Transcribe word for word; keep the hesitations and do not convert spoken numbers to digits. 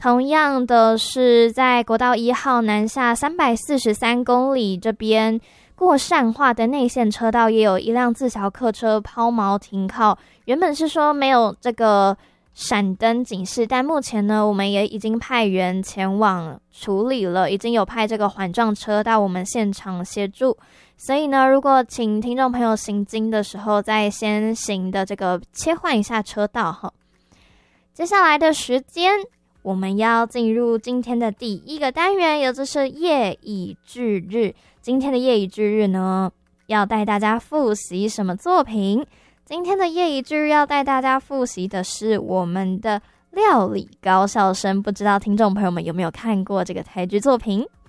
同样的是在国道一号南下三百四十三公里这边过善化的内线车道，也有一辆自小客车抛锚停靠，原本是说没有这个闪灯警示，但目前呢我们也已经派员前往处理了，已经有派这个缓撞车到我们现场协助。所以呢，如果请听众朋友行经的时候再先行的这个切换一下车道哈。接下来的时间我们要进入今天的第一个单元，也就是夜以继日。今天的夜以继日呢，要带大家复习什么作品？今天的夜以继日要带大家复习的是我们的料理高校生，不知道听众朋友们有没有看过这个台剧作品？